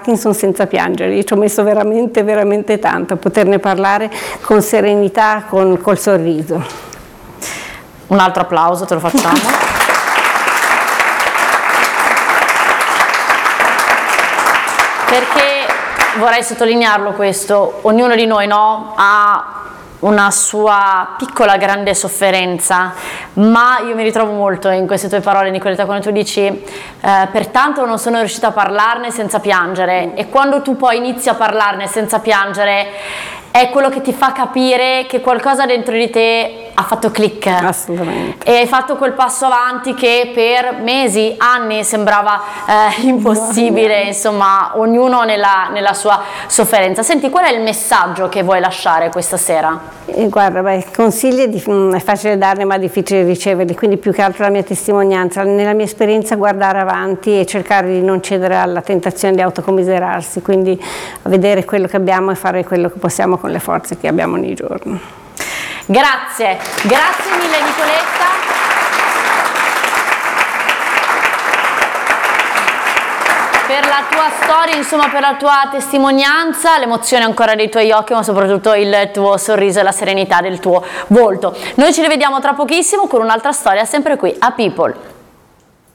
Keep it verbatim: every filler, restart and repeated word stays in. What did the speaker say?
Parkinson senza piangere. Io ci ho messo veramente, veramente tanto a poterne parlare con serenità, con, col sorriso. Un altro applauso te lo facciamo. Perché vorrei sottolinearlo questo, ognuno di noi, no, ha una sua piccola grande sofferenza, ma io mi ritrovo molto in queste tue parole, Nicoletta, quando tu dici eh, pertanto non sono riuscita a parlarne senza piangere, e quando tu poi inizi a parlarne senza piangere è quello che ti fa capire che qualcosa dentro di te ha fatto click. Assolutamente. E hai fatto quel passo avanti che per mesi, anni sembrava eh, impossibile, insomma, ognuno nella, nella sua sofferenza. Senti, qual è il messaggio che vuoi lasciare questa sera? Eh, guarda, beh, consigli è, di, è facile darne ma difficile riceverli, quindi più che altro la mia testimonianza, nella mia esperienza guardare avanti e cercare di non cedere alla tentazione di autocommiserarsi, quindi vedere quello che abbiamo e fare quello che possiamo con le forze che abbiamo ogni giorno. Grazie, grazie mille Nicoletta. Per la tua storia, insomma, per la tua testimonianza, l'emozione ancora dei tuoi occhi, ma soprattutto il tuo sorriso e la serenità del tuo volto. Noi ci rivediamo tra pochissimo con un'altra storia, sempre qui a People.